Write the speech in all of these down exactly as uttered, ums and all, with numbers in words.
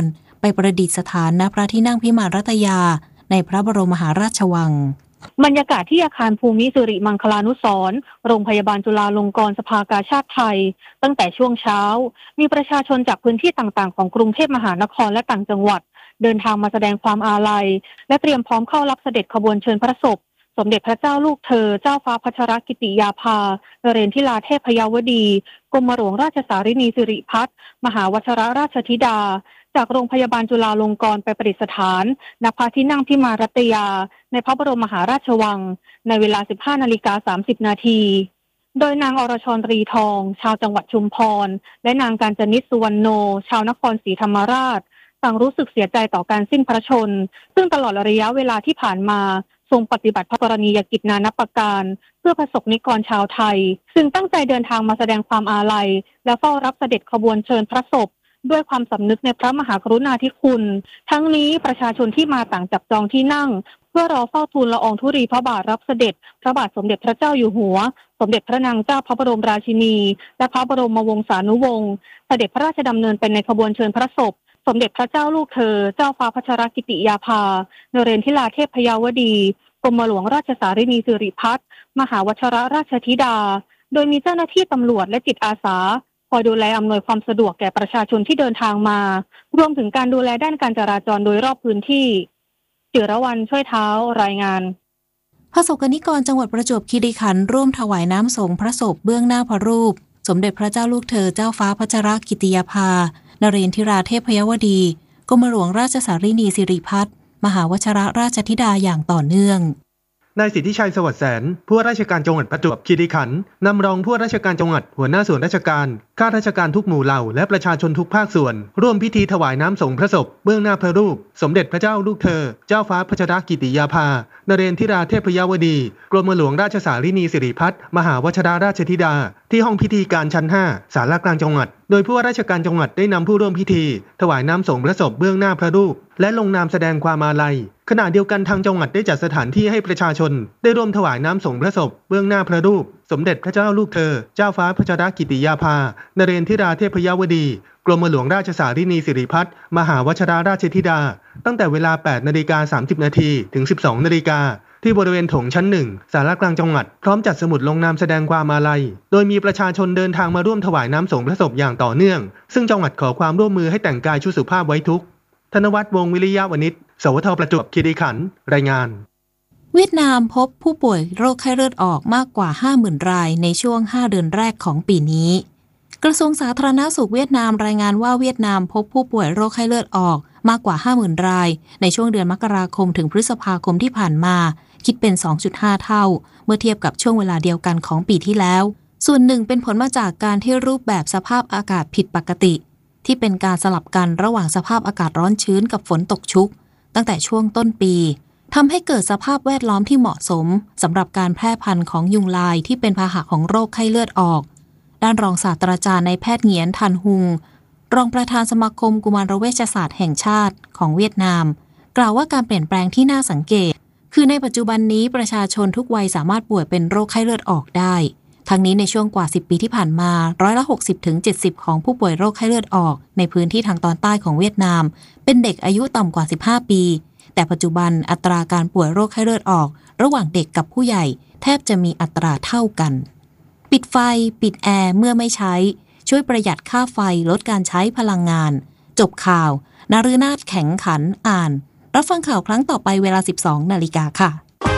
รไปประดิษฐานณพระที่นั่งพิมานรัตยาในพระบรมมหาราชวังบรรยากาศที่อาคารภูมิสิริมังคลานุสรณ์โรงพยาบาลจุฬาลงกรณ์สภากาชาดไทยตั้งแต่ช่วงเช้ามีประชาชนจากพื้นที่ต่างๆของกรุงเทพมหานครและต่างจังหวัดเดินทางมาแสดงความอาลัยและเตรียมพร้อมเข้ารับเสด็จขบวนเชิญพระศพสมเด็จพระเจ้าลูกเธอเจ้าฟ้าพัชรกิติยาภานเรนทิราเทพยาวดีกรมหลวงราชสารินีสิริพัฒน์มหาวชิรราชธิดาจากโรงพยาบาลจุฬาลงกรณ์ไปประดิษฐานณพระที่นั่งพิมานรัตยาในพระบรมมหาราชวังในเวลา สิบห้านาฬิกาสามสิบนาทีโดยนางอรชรตรีทองชาวจังหวัดชุมพรและนางกาญจนิษฐ์สุวรรณโนชาวนครศรีธรรมราชต่างรู้สึกเสียใจต่อการสิ้นพระชนซึ่งตลอดระยะเวลาที่ผ่านมาทรงปฏิบัติพระกรณียกิจนานับประการเพื่อประสบนิกรชาวไทยซึ่งตั้งใจเดินทางมาแสดงความอาลัยและเฝ้ารับเสด็จขบวนเชิญพระศพด้วยความสำนึกในพระมหากรุณาธิคุณทั้งนี้ประชาชนที่มาต่างจับจองที่นั่งเพื่อรอเฝ้าทูลละอองธุลีพระบาทรับเสด็จพระบาทสมเด็จพระเจ้าอยู่หัวสมเด็จพระนางเจ้าพระบรมราชินีและพระบรมวงศานุวงศ์เสด็จพระราชดำเนินไปในขบวนเชิญพระศพสมเด็จพระเจ้าลูกเธอเจ้าฟ้าพัชรกิติยาภานเรนทิราเทพยาวดีกรมหลวงราชสารินีสิริพัฒน์มหาวชิรราชธิดาโดยมีเจ้าหน้าที่ตำรวจและจิตอาสาคอยดูแลอำนวยความสะดวกแก่ประชาชนที่เดินทางมารวมถึงการดูแลด้านการจราจรโดยรอบพื้นที่จิรวรรณช่วยเท้ารายงานพระสกนิกรจังหวัดประจวบคีรีขันธ์ร่วมถวายน้ำสงฆ์พระศพเบื้องหน้าพระรูปสมเด็จพระเจ้าลูกเธอเจ้าฟ้าพัชรกิติยาภานเรนทิราเทพยาวดีกรมหลวงราชสารินีสิริพัฒน์มหาวชิรราชธิดาอย่างต่อเนื่องนายสิทธิชัยสวัสดิ์แสนผู้ว่าราชการจังหวัดประจวบคีรีขันธ์นำรองผู้ว่าราชการจังหวัดหัวหน้าส่วนราชการข้าราชการทุกหมู่เหล่าและประชาชนทุกภาคส่วนร่วมพิธีถวายน้ำสงฆ์พระศพเบื้องหน้าพระรูปสมเด็จพระเจ้าลูกเธอเจ้าฟ้าพัชรกิติยาภานเรนทิราเทพยาวดีกรมหลวงราชสารินีสิริพัฒน์มหาวชิรราชธิดาที่ห้องพิธีการชั้นห้าศาลากลางจังหวัดโดยผู้ว่าราชการจังหวัดได้นำผู้ร่วมพิธีถวายน้ำสงฆ์พระศพเบื้องหน้าพระรูปและลงนามแสดงความอาลัยขณะเดียวกันทางจังหวัดได้จัดสถานที่ให้ประชาชนได้ร่วมถวายน้ำสงฆ์พระศพเบื้องหน้าพระรูปสมเด็จพระเจ้าลูกเธอเจ้าฟ้าพัชรกิติยาภานเรนทิราเทพยาวดีกรมหลวงราชสารินีสิริพัฒน์มหาวชิรราชธิดาตั้งแต่เวลา แปดนาฬิกาสามสิบนาทีถึง สิบสองนาฬิกาที่บริเวณโถงชั้นหนึ่งศาลากลางจังหวัดพร้อมจัดสมุดลงนามแสดงความอาลัยโดยมีประชาชนเดินทางมาร่วมถวายน้ำสงฆ์พระศพอย่างต่อเนื่องซึ่งจังหวัดขอความร่วมมือให้แต่งกายชุดสุภาพไว้ทุกข์ธนวัฒน์วงศ์วิริยะวณิชสวทประจวบคีรีขันธ์รายงานเวียดนามพบผู้ป่วยโรคไข้เลือดออกมากกว่า ห้าหมื่น รายในช่วงห้าเดือนแรกของปีนี้กระทรวงสาธารณสุขเวียดนามรายงานว่าเวียดนามพบผู้ป่วยโรคไข้เลือดออกมากกว่า ห้าหมื่น รายในช่วงเดือนมกราคมถึงพฤษภาคมที่ผ่านมาคิดเป็น สองจุดห้า เท่าเมื่อเทียบกับช่วงเวลาเดียวกันของปีที่แล้วส่วนหนึ่งเป็นผลมาจากการที่รูปแบบสภาพอากาศผิดปกติที่เป็นการสลับกันระหว่างสภาพอากาศร้อนชื้นกับฝนตกชุกตั้งแต่ช่วงต้นปีทำให้เกิดสภาพแวดล้อมที่เหมาะสมสำหรับการแพร่พันธุ์ของยุงลายที่เป็นพาหะของโรคไข้เลือดออกด้านรองศาสตราจารย์นายแพทย์เหงียนทันฮุงรองประธานสมาคมกุมารเวชศาสตร์แห่งชาติของเวียดนามกล่าวว่าการเปลี่ยนแปลงที่น่าสังเกตคือในปัจจุบันนี้ประชาชนทุกวัยสามารถป่วยเป็นโรคไข้เลือดออกได้ทั้งนี้ในช่วงกว่าสิบปีที่ผ่านมาร้อยละ หกสิบถึงเจ็ดสิบ ของผู้ป่วยโรคไข้เลือดออกในพื้นที่ทางตอนใต้ของเวียดนามเป็นเด็กอายุต่ำกว่าสิบห้าปีแต่ปัจจุบันอัตราการป่วยโรคไข้เลือดออกระหว่างเด็กกับผู้ใหญ่แทบจะมีอัตราเท่ากันปิดไฟปิดแอร์เมื่อไม่ใช้ช่วยประหยัดค่าไฟลดการใช้พลังงานจบข่าวนฤนาถแข็งขันอ่านรับฟังข่าวครั้งต่อไปเวลา สิบสองนาฬิกาค่ะ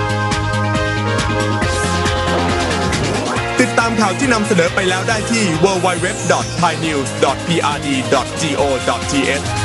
ติดตามข่าวที่นำเสนอไปแล้วได้ที่ ดับเบิลยู ดับเบิลยู ดับเบิลยู ดอท ไทยนิวส์ ดอท พี อาร์ ดี ดอท โก ดอท ที เอช